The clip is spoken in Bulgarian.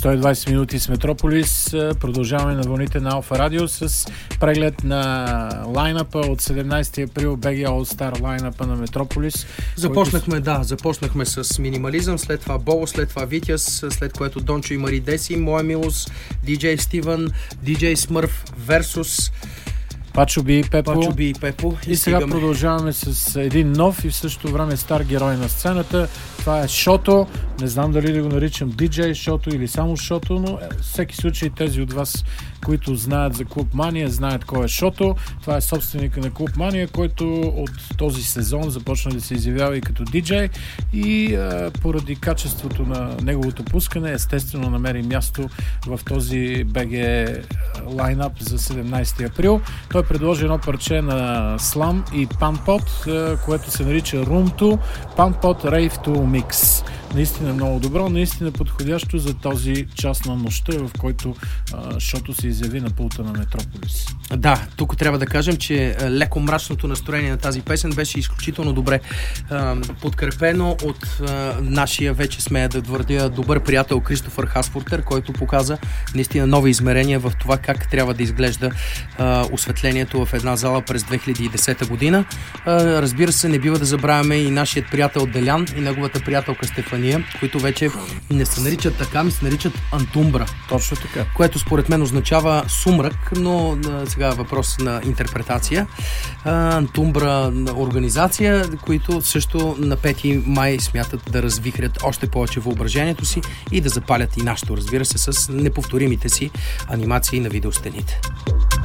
120 минути с Метрополис. Продължаваме на вълните на Алфа Радио с преглед на лайнапа от 17 април, BG All Star лайнапа на Метрополис. Започнахме с Минимализъм, след това Боло, след това Витяс, след което Дончо и Мари Деси, Моя милост, DJ Стивън, DJ Смърф, Версус, Пачо Би и Пепо. И сега продължаваме с един нов и в същото време стар герой на сцената. Това е Шото. Не знам дали да го наричам DJ Шото или само Шото, но всеки случай тези от вас, които знаят за Клуб Мания, знаят кой е Шото. Това е собственика на Клуб Мания, който от този сезон започна да се изявява и като DJ и поради качеството на неговото пускане естествено намери място в този BG лайнап за 17 април. Той предложи едно парче на Слам и Панпот, което се нарича Room 2 Панпот Rave 2 Mix. Наистина много добро, наистина подходящо за този час на нощта, в който Шото се изяви на пулта на Метрополис. Да, тук трябва да кажем, че леко мрачното настроение на тази песен беше изключително добре подкрепено от нашия, вече смея да твърдя, добър приятел Кристофър Хасфортер, който показа наистина нови измерения в това как трябва да изглежда осветлението в една зала през 2010 година. Разбира се, не бива да забравяме и нашият приятел Делян и неговата приятелка Стефания, които вече не се наричат така, ми се наричат Антумбра. Точно така. Което според мен означава сумрак, но сега е въпрос на интерпретация. Антумбра организация, които също на 5 май смятат да развихрят още повече въображението си и да запалят и нашето, разбира се, с неповторимите си анимации на видеостените.